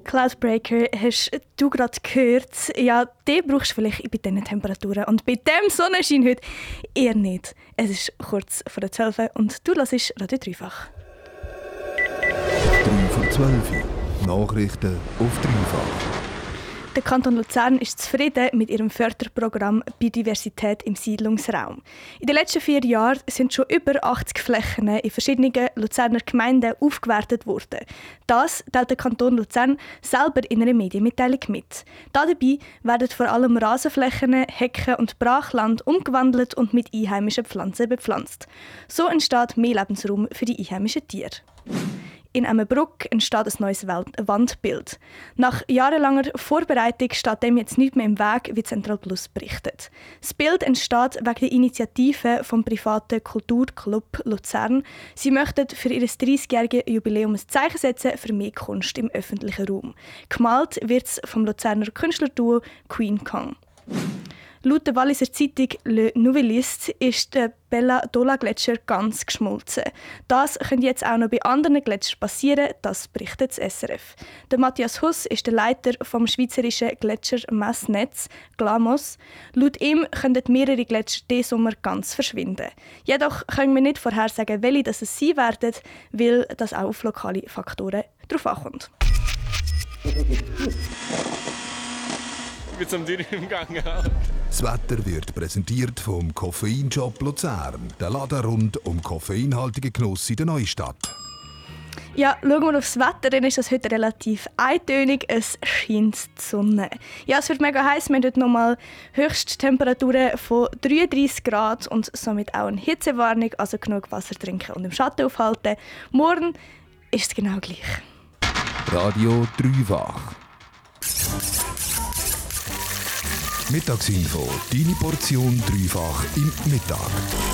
Cloudbreaker hast du gerade gehört. Ja, den brauchst du vielleicht bei diesen Temperaturen. Und bei dem Sonnenschein heute eher nicht. Es ist kurz vor der 12 und du hörst Radio Dreifach. 3 vor 12. Nachrichten auf Dreifach. Der Kanton Luzern ist zufrieden mit ihrem Förderprogramm Biodiversität im Siedlungsraum. In den letzten 4 Jahren sind schon über 80 Flächen in verschiedenen Luzerner Gemeinden aufgewertet worden. Das teilt der Kanton Luzern selber in einer Medienmitteilung mit. Dabei werden vor allem Rasenflächen, Hecken und Brachland umgewandelt und mit einheimischen Pflanzen bepflanzt. So entsteht mehr Lebensraum für die einheimischen Tiere. In Emmenbruck entsteht ein neues Wandbild. Nach jahrelanger Vorbereitung steht dem jetzt nicht mehr im Weg, wie Central Plus berichtet. Das Bild entsteht wegen der Initiative vom privaten Kulturclub Luzern. Sie möchten für ihr 30-jähriges Jubiläum ein Zeichen setzen für mehr Kunst im öffentlichen Raum. Gemalt wird es vom Luzerner Künstlerduo Queen Kong. Laut der Walliser Zeitung Le Nouvelliste ist der Bella-Dola-Gletscher ganz geschmolzen. Das könnte jetzt auch noch bei anderen Gletschern passieren, das berichtet das SRF. Der Matthias Huss ist der Leiter vom schweizerischen Gletschermessnetz GLAMOS. Laut ihm könnten mehrere Gletscher diesen Sommer ganz verschwinden. Jedoch können wir nicht vorhersagen, welche das es sein werden, weil das auch auf lokale Faktoren drauf ankommt. Mit zum Dürren im Gang. Das Wetter wird präsentiert vom Koffeinshop Luzern, der Laden rund um koffeinhaltigen Genuss in der Neustadt. Ja, schauen wir aufs Wetter, dann ist das heute relativ eintönig. Es scheint die Sonne. Ja, es wird mega heiß. Wir haben heute nochmal Höchsttemperaturen von 33 Grad und somit auch eine Hitzewarnung, also genug Wasser trinken und im Schatten aufhalten. Morgen ist es genau gleich. Radio Dreifach. Mittagsinfo, deine Portion Dreifach im Mittag.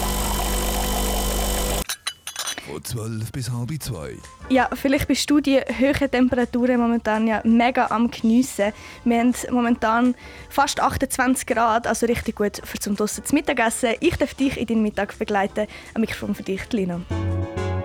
Von 12 bis halb 2. Ja, vielleicht bist du die hohen Temperaturen momentan ja mega am Geniessen. Wir haben momentan fast 28 Grad, also richtig gut für zum draussen zu Mittagessen. Ich darf dich in deinen Mittag begleiten. Am Mikrofon für dich, Lina.